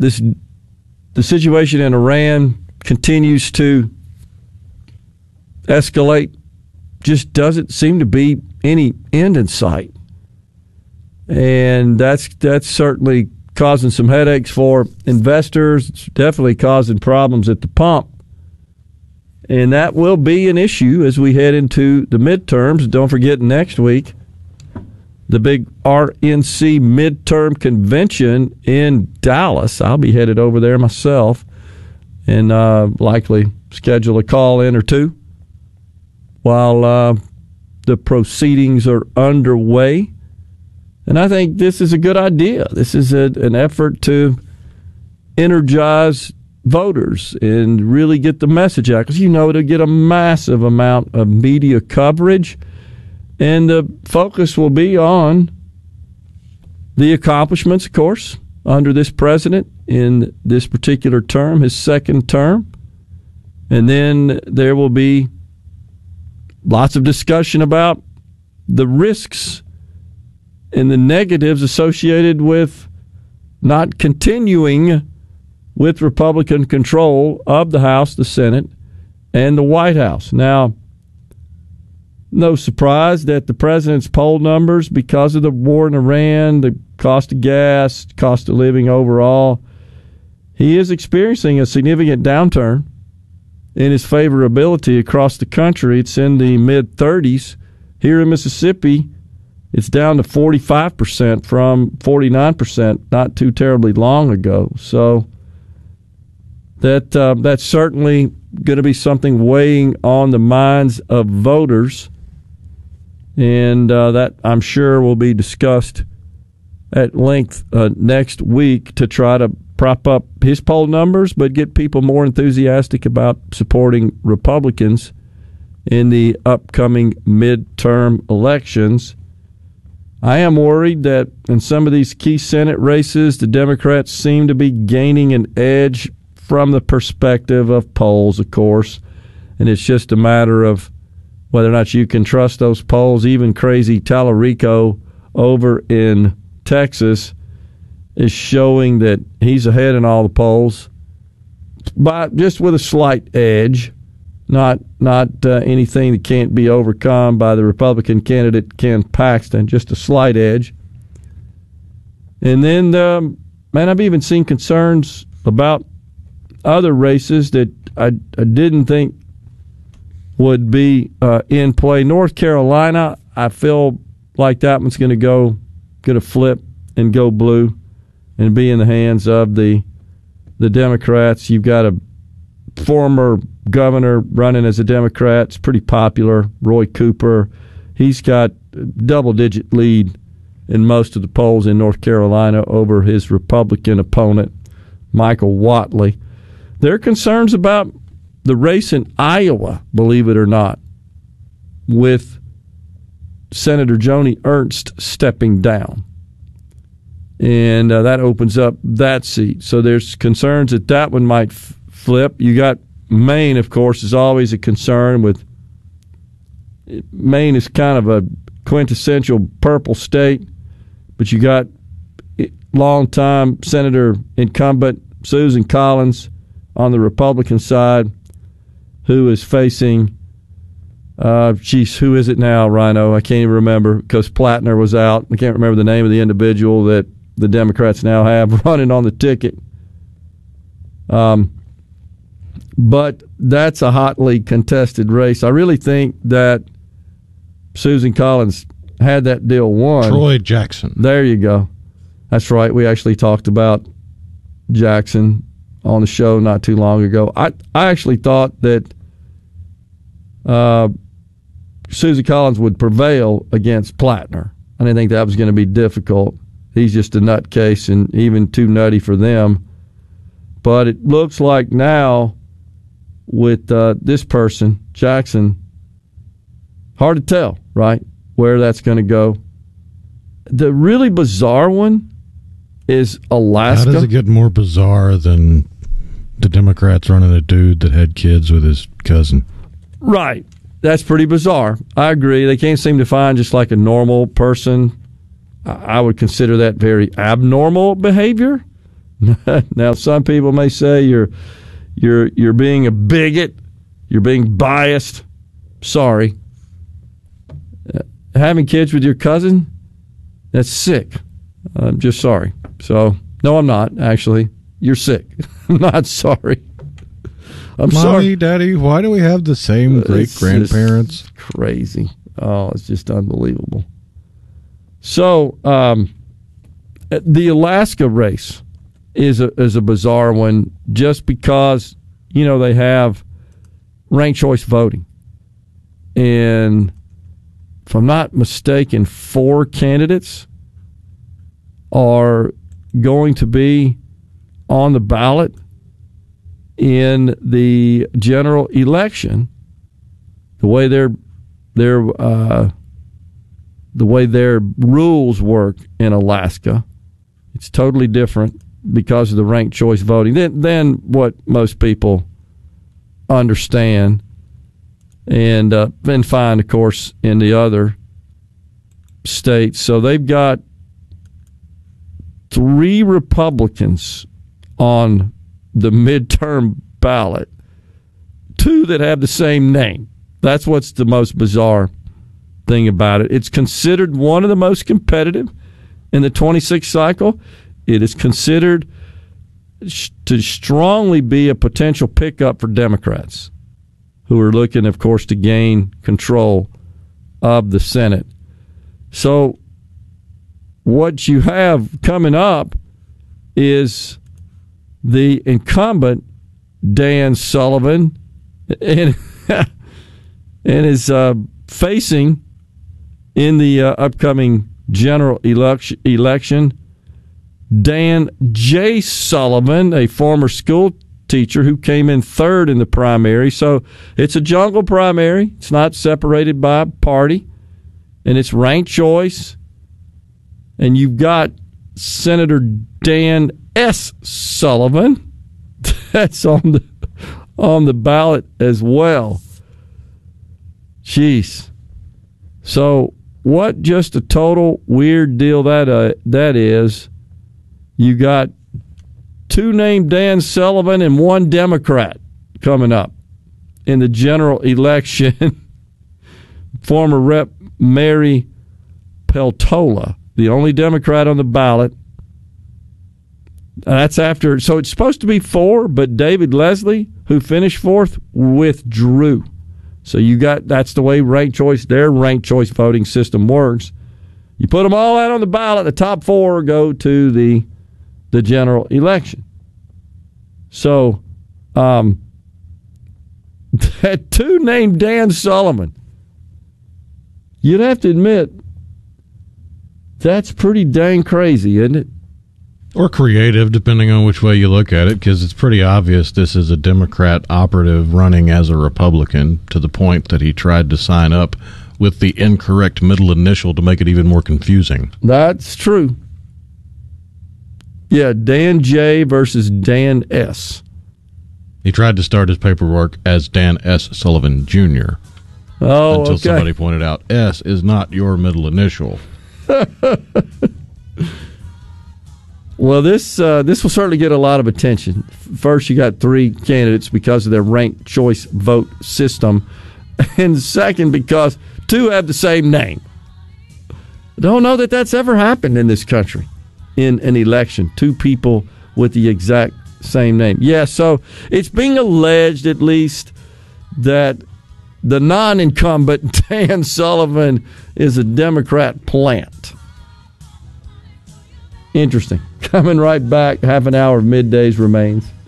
the situation in Iran continues to escalate. Just doesn't seem to be any end in sight. And that's certainly causing some headaches for investors. It's definitely causing problems at the pump. And that will be an issue as we head into the midterms. Don't forget, next week, the big RNC midterm convention in Dallas. I'll be headed over there myself and likely schedule a call-in or two while the proceedings are underway. And I think this is a good idea. This is an effort to energize voters and really get the message out. Because, it'll get a massive amount of media coverage. And the focus will be on the accomplishments, of course, under this president in this particular term, his second term. And then there will be lots of discussion about the risks and the negatives associated with not continuing with Republican control of the House, the Senate, and the White House. Now, no surprise that the president's poll numbers, because of the war in Iran, the cost of gas, cost of living overall, he is experiencing a significant downturn in his favorability across the country. It's in the mid-30s. Here in Mississippi, it's down to 45% from 49% not too terribly long ago. So that's certainly going to be something weighing on the minds of voters. And that, I'm sure, will be discussed at length next week to try to prop up his poll numbers, but get people more enthusiastic about supporting Republicans in the upcoming midterm elections. I am worried that in some of these key Senate races, the Democrats seem to be gaining an edge from the perspective of polls, of course. And it's just a matter of whether or not you can trust those polls. Even crazy Tallarico over in Texas is showing that he's ahead in all the polls, but just with a slight edge, not anything that can't be overcome by the Republican candidate Ken Paxton, just a slight edge. And then, I've even seen concerns about other races that I didn't think would be in play. North Carolina, I feel like that one's going to flip and go blue and be in the hands of the Democrats. You've got a former governor running as a Democrat. It's pretty popular, Roy Cooper. He's got a double-digit lead in most of the polls in North Carolina over his Republican opponent, Michael Whatley. There are concerns about the race in Iowa, believe it or not, with Senator Joni Ernst stepping down. And that opens up that seat. So there's concerns that one might flip. You got Maine, of course, is always a concern. With Maine is kind of a quintessential purple state, but you got longtime Senator incumbent Susan Collins on the Republican side, who is facing, who is it now, Rhino? I can't even remember because Plattner was out. I can't remember the name of the individual that the Democrats now have running on the ticket. But that's a hotly contested race. I really think that Susan Collins had that deal won. Troy Jackson. There you go. That's right. We actually talked about Jackson on the show not too long ago. I actually thought that Susan Collins would prevail against Plattner. I didn't think that was going to be difficult. He's just a nutcase and even too nutty for them. But it looks like now with this person, Jackson, hard to tell, right, where that's going to go. The really bizarre one is Alaska. How does it get more bizarre than the Democrats running a dude that had kids with his cousin? Right. That's pretty bizarre. I agree. They can't seem to find just like a normal person. I would consider that very abnormal behavior. Now, some people may say you're being a bigot, you're being biased. Sorry. Having kids with your cousin, that's sick. I'm just sorry. So, no, I'm not, actually. You're sick. I'm not sorry. I'm Mommy, sorry. Daddy, why do we have the same great-grandparents? Crazy. Oh, it's just unbelievable. So, the Alaska race is a bizarre one just because, they have ranked choice voting. And if I'm not mistaken, 4 candidates are going to be on the ballot in the general election. The way their rules work in Alaska, it's totally different because of the ranked choice voting than what most people understand and find, of course, in the other states. So they've got 3 Republicans on the midterm ballot, 2 that have the same name. That's what's the most bizarre thing about it. It's considered one of the most competitive in the 26th cycle. It is considered to strongly be a potential pickup for Democrats, who are looking, of course, to gain control of the Senate. So what you have coming up is the incumbent Dan Sullivan and is facing in the upcoming general election Dan J. Sullivan, a former school teacher who came in 3rd in the primary. So it's a jungle primary. It's not separated by party, and it's ranked choice. And you've got Senator Dan S. Sullivan that's on the ballot as well. Jeez. So what just a total weird deal that is. You got 2 named Dan Sullivan and 1 Democrat coming up in the general election. Former Rep. Mary Peltola, the only Democrat on the ballot. That's after, so it's supposed to be 4, but David Leslie, who finished 4th, withdrew. So that's the way their ranked choice voting system works. You put them all out on the ballot, the top 4 go to the general election. So, that 2 named Dan Sullivan, you'd have to admit, that's pretty dang crazy, isn't it? Or creative, depending on which way you look at it, because it's pretty obvious this is a Democrat operative running as a Republican, to the point that he tried to sign up with the incorrect middle initial to make it even more confusing. That's true. Yeah, Dan J. versus Dan S. He tried to start his paperwork as Dan S. Sullivan Jr. Until somebody pointed out, S is not your middle initial. Well, this will certainly get a lot of attention. First, you got 3 candidates because of their ranked choice vote system. And second, because 2 have the same name. I don't know that that's ever happened in this country in an election. 2 people with the exact same name. Yeah, so it's being alleged, at least, that the non-incumbent Dan Sullivan is a Democrat plant. Interesting. Coming right back. Half an hour of middays remains.